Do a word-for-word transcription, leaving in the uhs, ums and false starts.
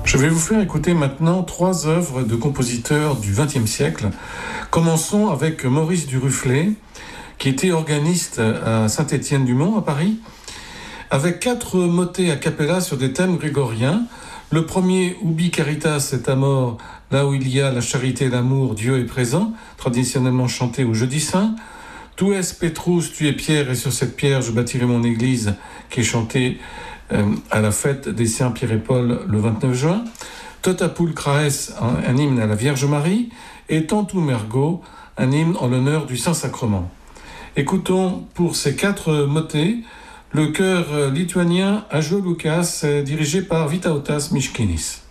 Je vais vous faire écouter maintenant trois œuvres de compositeurs du vingtième siècle. Commençons avec Maurice Duruflé, qui était organiste à Saint-Étienne-du-Mont, à Paris, avec quatre motets a cappella sur des thèmes grégoriens. Le premier, Ubi Caritas et Amor, là où il y a la charité et l'amour, Dieu est présent, traditionnellement chanté au Jeudi Saint. Tu es Petrus, tu es Pierre, et sur cette pierre je bâtirai mon église, qui est chanté euh, à la fête des Saints Pierre et Paul le vingt-neuf juin. Tota Pulchraes, un, un hymne à la Vierge Marie, et Tantum Ergo, un hymne en l'honneur du Saint-Sacrement. Écoutons pour ces quatre motets le chœur lituanien Ajo Lukas, dirigé par Vytautas Miškinis.